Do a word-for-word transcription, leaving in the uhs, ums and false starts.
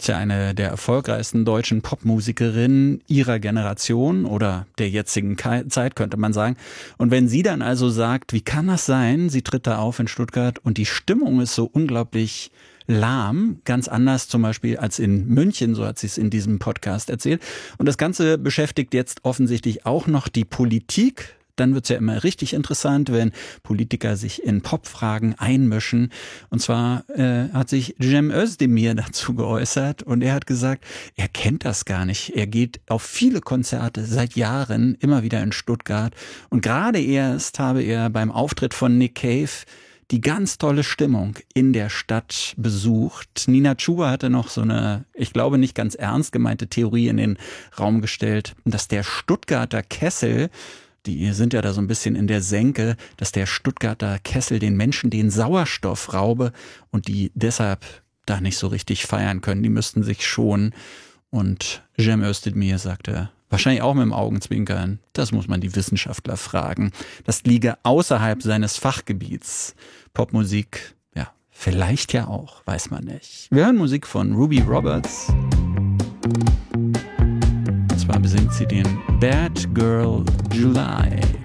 ist ja eine der erfolgreichsten deutschen Popmusikerinnen ihrer Generation oder der jetzigen Zeit, könnte man sagen. Und wenn sie dann also sagt, wie kann das sein, sie tritt da auf in Stuttgart und die Stimmung ist so unglaublich lahm, ganz anders zum Beispiel als in München, so hat sie es in diesem Podcast erzählt. Und das Ganze beschäftigt jetzt offensichtlich auch noch die Politik. Dann wird's ja immer richtig interessant, wenn Politiker sich in Popfragen einmischen. Und zwar äh, hat sich Cem Özdemir dazu geäußert und er hat gesagt, er kennt das gar nicht. Er geht auf viele Konzerte seit Jahren, immer wieder in Stuttgart. Und gerade erst habe er beim Auftritt von Nick Cave die ganz tolle Stimmung in der Stadt besucht. Nina Chuba hatte noch so eine, ich glaube nicht ganz ernst gemeinte Theorie in den Raum gestellt, dass der Stuttgarter Kessel, die sind ja da so ein bisschen in der Senke, dass der Stuttgarter Kessel den Menschen den Sauerstoff raube und die deshalb da nicht so richtig feiern können. Die müssten sich schonen. Und Cem Özdemir sagte, wahrscheinlich auch mit dem Augenzwinkern, das muss man die Wissenschaftler fragen. Das liege außerhalb seines Fachgebiets. Popmusik, ja, vielleicht ja auch, weiß man nicht. Wir hören Musik von Ruby Roberts. Und zwar besingt sie den Bad Girl July.